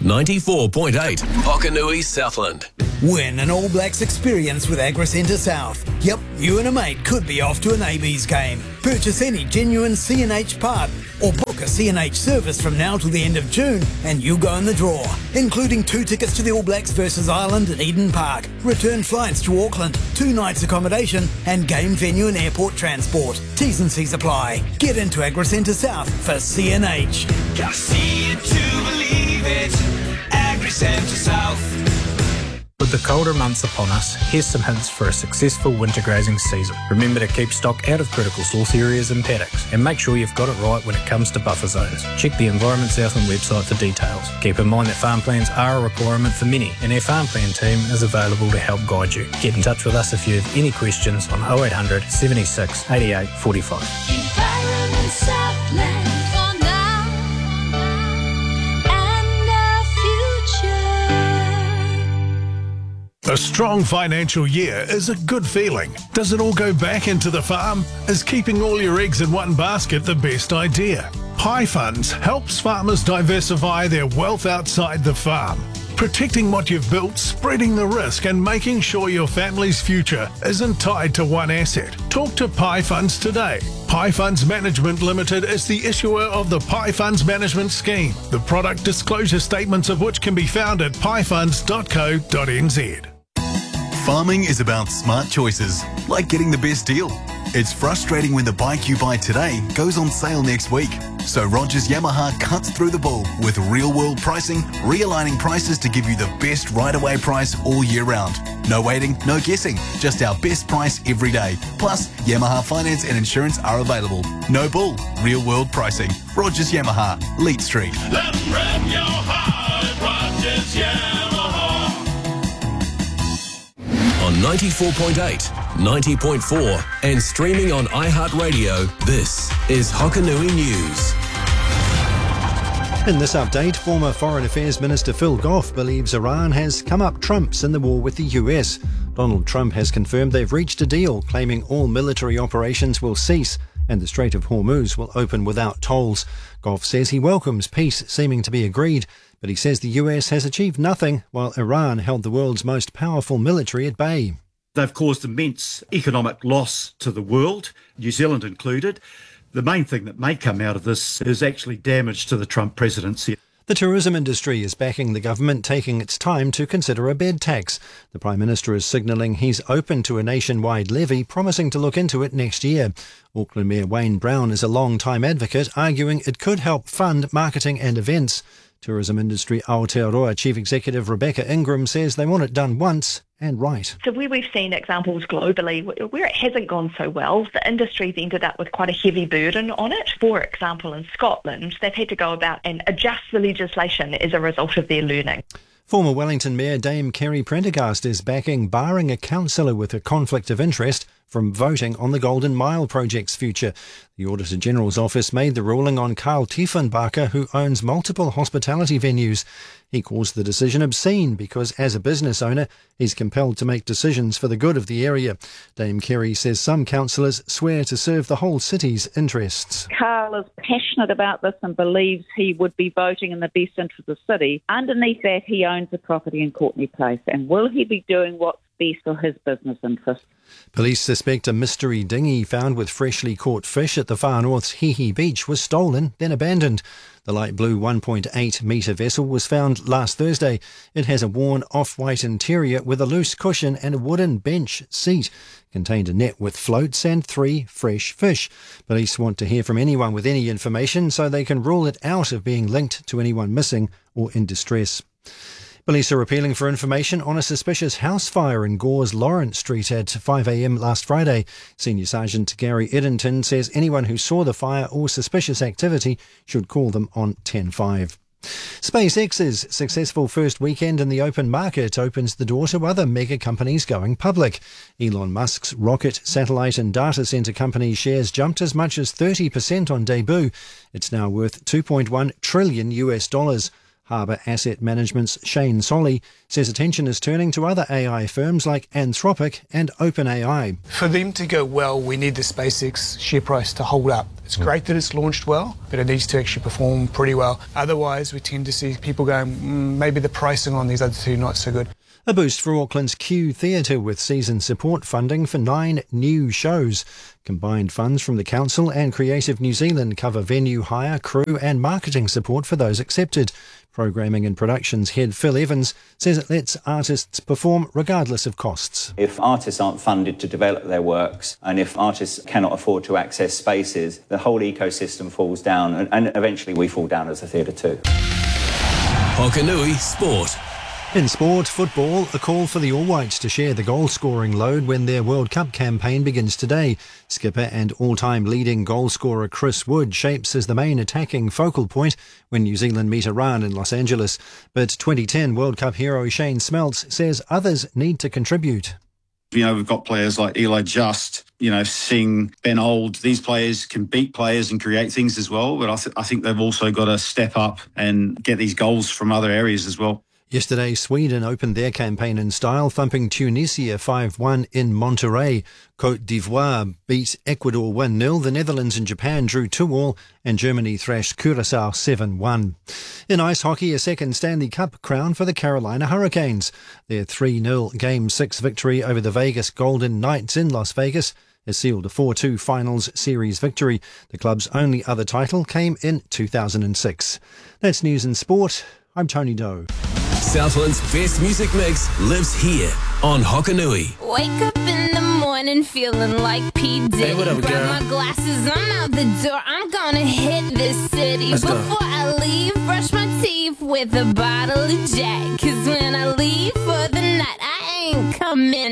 94.8 Hokanui Southland. Win an All Blacks experience with AgriCentre South. Yep, you and a mate could be off to an AB's game. Purchase any genuine CNH part or book a CNH service from now till the end of June and you go in the draw, including 2 tickets to the All Blacks versus Ireland at Eden Park, return flights to Auckland, 2 nights accommodation and game venue and airport transport. T's and C's apply. Get into AgriCentre South for CNH. Gotta see it to believe it. AgriCentre South. With the colder months upon us, here's some hints for a successful winter grazing season. Remember to keep stock out of critical source areas and paddocks, and make sure you've got it right when it comes to buffer zones. Check the Environment Southland website for details. Keep in mind that farm plans are a requirement for many, and our farm plan team is available to help guide you. Get in touch with us if you have any questions on 0800 76 88 45. Environment Southland. A strong financial year is a good feeling. Does it all go back into the farm? Is keeping all your eggs in one basket the best idea? Pi Funds helps farmers diversify their wealth outside the farm. Protecting what you've built, spreading the risk and making sure your family's future isn't tied to one asset. Talk to Pi Funds today. Pi Funds Management Limited is the issuer of the Pi Funds Management Scheme, the product disclosure statements of which can be found at pifunds.co.nz. Farming is about smart choices, like getting the best deal. It's frustrating when the bike you buy today goes on sale next week. So Rogers Yamaha cuts through the bull with real-world pricing, realigning prices to give you the best right-away price all year round. No waiting, no guessing, just our best price every day. Plus, Yamaha finance and insurance are available. No bull, real-world pricing. Rogers Yamaha, Leet Street. Let 'em rev your heart, Rogers Yamaha. On 94.8, 90.4 and streaming on iHeartRadio, this is Hokanui News. In this update, former Foreign Affairs Minister Phil Goff believes Iran has come up trumps in the war with the US. Donald Trump has confirmed they've reached a deal, claiming all military operations will cease and the Strait of Hormuz will open without tolls. Goff says he welcomes peace seeming to be agreed, but he says the US has achieved nothing while Iran held the world's most powerful military at bay. They've caused immense economic loss to the world, New Zealand included. The main thing that may come out of this is actually damage to the Trump presidency. The tourism industry is backing the government taking its time to consider a bed tax. The Prime Minister is signalling he's open to a nationwide levy, promising to look into it next year. Auckland Mayor Wayne Brown is a long-time advocate, arguing it could help fund marketing and events. Tourism industry Aotearoa Chief Executive Rebecca Ingram says they want it done once and right. So where we've seen examples globally where it hasn't gone so well, the industry's ended up with quite a heavy burden on it. For example, in Scotland, they've had to go about and adjust the legislation as a result of their learning. Former Wellington Mayor Dame Kerry Prendergast is backing barring a councillor with a conflict of interest from voting on the Golden Mile project's future. The Auditor General's office made the ruling on Carl Tiefenbacher, who owns multiple hospitality venues. He calls the decision obscene because, as a business owner, he's compelled to make decisions for the good of the area. Dame Kerry says some councillors swear to serve the whole city's interests. Carl is passionate about this and believes he would be voting in the best interest of the city. Underneath that, he owns a property in Courtney Place. And will he be doing what's best for his business interests? Police suspect a mystery dinghy found with freshly caught fish at the far north's Hihi Beach was stolen, then abandoned. The light blue 1.8 metre vessel was found last Thursday. It has a worn off-white interior with a loose cushion and a wooden bench seat. Contained a net with floats and 3 fresh fish. Police want to hear from anyone with any information so they can rule it out of being linked to anyone missing or in distress. Police are appealing for information on a suspicious house fire in Gore's Lawrence Street at 5 a.m. last Friday. Senior Sergeant Gary Eddington says anyone who saw the fire or suspicious activity should call them on 105. SpaceX's successful first weekend in the open market opens the door to other mega companies going public. Elon Musk's rocket, satellite and data center company shares jumped as much as 30% on debut. It's now worth $2.1 trillion. Harbour Asset Management's Shane Solly says attention is turning to other AI firms like Anthropic and OpenAI. For them to go well, we need the SpaceX share price to hold up. It's great that it's launched well, but it needs to actually perform pretty well. Otherwise, we tend to see people going, maybe the pricing on these other two not so good. A boost for Auckland's Q Theatre with season support funding for 9 new shows. Combined funds from the Council and Creative New Zealand cover venue hire, crew and marketing support for those accepted. Programming and Productions head Phil Evans says it lets artists perform regardless of costs. If artists aren't funded to develop their works and if artists cannot afford to access spaces, the whole ecosystem falls down and eventually we fall down as a theatre too. Hokanui Sport. In sport, football, a call for the All Whites to share the goal-scoring load when their World Cup campaign begins today. Skipper and all-time leading goal-scorer Chris Wood shapes as the main attacking focal point when New Zealand meet Iran in Los Angeles. But 2010 World Cup hero Shane Smeltz says others need to contribute. You know, we've got players like Eli Just, Singh, Ben Old. These players can beat players and create things as well, but I think they've also got to step up and get these goals from other areas as well. Yesterday, Sweden opened their campaign in style, thumping Tunisia 5-1 in Monterrey. Côte d'Ivoire beat Ecuador 1-0. The Netherlands and Japan drew 2-2, and Germany thrashed Curaçao 7-1. In ice hockey, a second Stanley Cup crown for the Carolina Hurricanes. Their 3-0 Game 6 victory over the Vegas Golden Knights in Las Vegas has sealed a 4-2 Finals Series victory. The club's only other title came in 2006. That's news and sport. I'm Tony Doe. Southland's best music mix lives here on Hokanui. Wake up in the morning feeling like P. Diddy. Hey, what up, girl? Grab my glasses, I'm out the door. I'm gonna hit this city. Let's go. Before I leave, brush my teeth with a bottle of Jack. 'Cause when I leave for the night, I ain't coming